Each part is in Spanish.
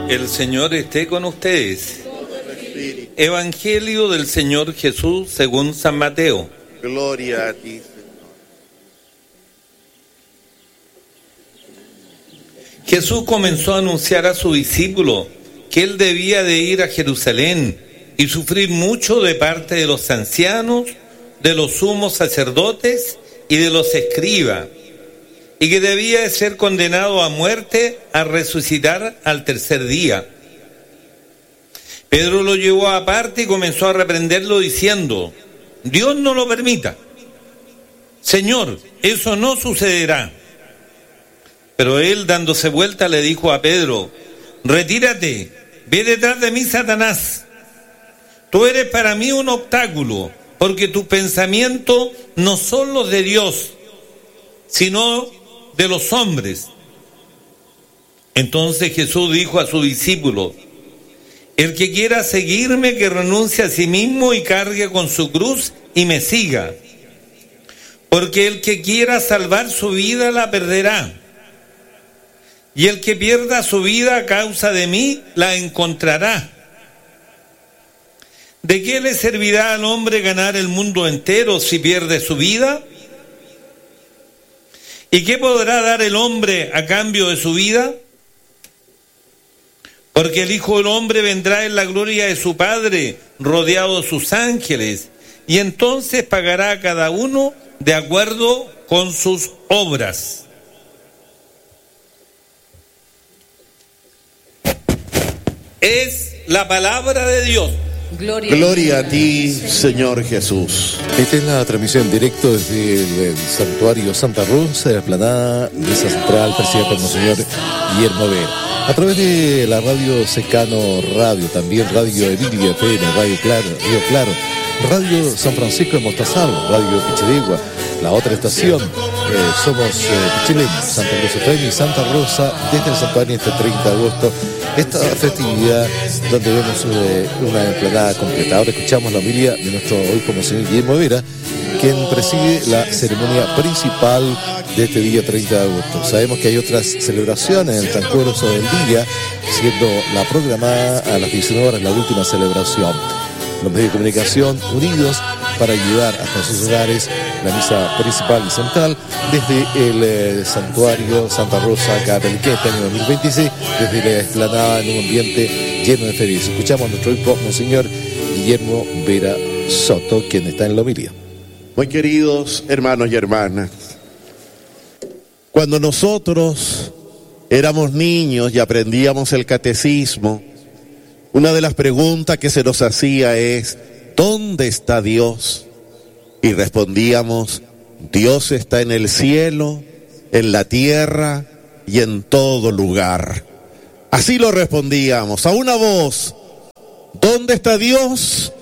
El Señor esté con ustedes. Evangelio del Señor Jesús según San Mateo. Gloria a ti, Señor. Jesús comenzó a anunciar a sus discípulos que él debía de ir a Jerusalén y sufrir mucho de parte de los ancianos, de los sumos sacerdotes y de los escribas, y que debía de ser condenado a muerte, a resucitar al tercer día. Pedro lo llevó aparte y comenzó a reprenderlo diciendo: Dios no lo permita. Señor, eso no sucederá. Pero él, dándose vuelta, le dijo a Pedro: retírate, ve detrás de mí, Satanás. Tú eres para mí un obstáculo, porque tus pensamientos no son los de Dios, sino de los hombres. Entonces Jesús dijo a sus discípulos: el que quiera seguirme, que renuncie a sí mismo y cargue con su cruz y me siga. Porque el que quiera salvar su vida la perderá. Y el que pierda su vida a causa de mí la encontrará. ¿De qué le servirá al hombre ganar el mundo entero si pierde su vida? ¿Y qué podrá dar el hombre a cambio de su vida? Porque el Hijo del Hombre vendrá en la gloria de su Padre, rodeado de sus ángeles, y entonces pagará a cada uno de acuerdo con sus obras. Es la palabra de Dios. Gloria a ti, Señor Jesús. Esta es la transmisión en directo desde el Santuario Santa Rosa, de la explanada Mesa Central, presidida por Monseñor Guillermo Vera. A través de la radio Secano Radio, también Radio Emilia FM, Radio Claro, Río Claro, Radio San Francisco de Mostazal, Radio Pichidegua, la otra estación, somos Pichilén, Santa Rosa FM y Santa Rosa, desde el santuario este 30 de agosto, esta festividad donde vemos una explanada completa. Ahora escuchamos la homilia de nuestro obispo Monseñor Guillermo Vera, quien preside la ceremonia principal de este día 30 de agosto. Sabemos que hay otras celebraciones en el transcurso del día, siendo la programada a las 19 horas la última celebración. Los medios de comunicación unidos para llevar hasta sus hogares la misa principal y central desde el santuario Santa Rosa Católica este año 2026, desde la explanada en un ambiente lleno de feliz. Escuchamos a nuestro obispo Monseñor Guillermo Vera Soto, quien está en la homilia. Muy queridos hermanos y hermanas, cuando nosotros éramos niños y aprendíamos el catecismo, una de las preguntas que se nos hacía es: ¿dónde está Dios? Y respondíamos: Dios está en el cielo, en la tierra y en todo lugar. Así lo respondíamos a una voz. ¿Dónde está Dios?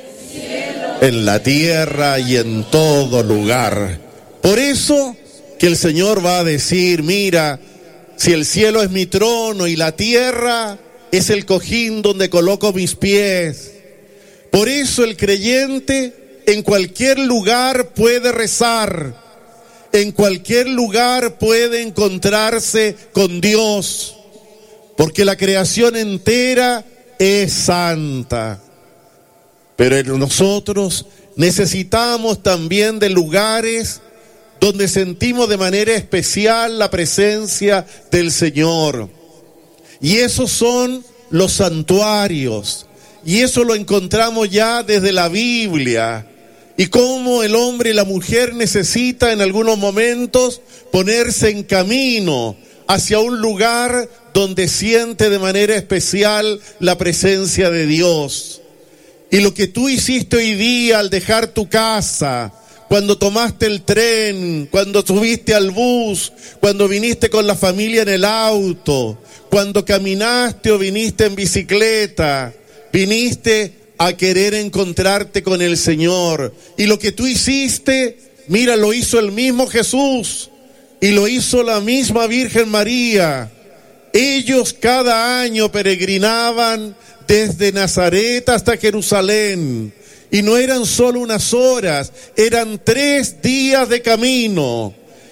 En la tierra y en todo lugar. Por eso que el Señor va a decir: mira, si el cielo es mi trono y la tierra es el cojín donde coloco mis pies. Por eso el creyente en cualquier lugar puede rezar, en cualquier lugar puede encontrarse con Dios, porque la creación entera es santa. Pero nosotros necesitamos también de lugares donde sentimos de manera especial la presencia del Señor. Y esos son los santuarios. Y eso lo encontramos ya desde la Biblia. Y cómo el hombre y la mujer necesitan en algunos momentos ponerse en camino hacia un lugar donde siente de manera especial la presencia de Dios. Y lo que tú hiciste hoy día al dejar tu casa, cuando tomaste el tren, cuando subiste al bus, cuando viniste con la familia en el auto, cuando caminaste o viniste en bicicleta, viniste a querer encontrarte con el Señor. Y lo que tú hiciste, mira, lo hizo el mismo Jesús y lo hizo la misma Virgen María. Ellos cada año peregrinaban desde Nazaret hasta Jerusalén. Y no eran solo unas horas, eran 3 días de camino.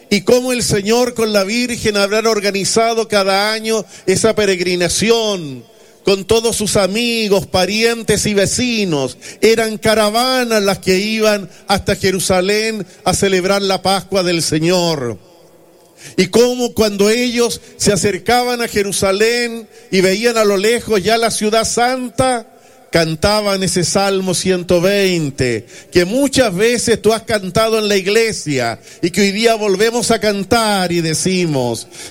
y cómo el Señor con la Virgen habrán organizado cada año esa peregrinación con todos sus amigos, parientes y vecinos. Eran caravanas las que iban hasta Jerusalén a celebrar la Pascua del Señor. Y cómo cuando ellos se acercaban a Jerusalén y veían a lo lejos ya la ciudad santa, cantaban ese Salmo 120, que muchas veces tú has cantado en la iglesia y que hoy día volvemos a cantar y decimos: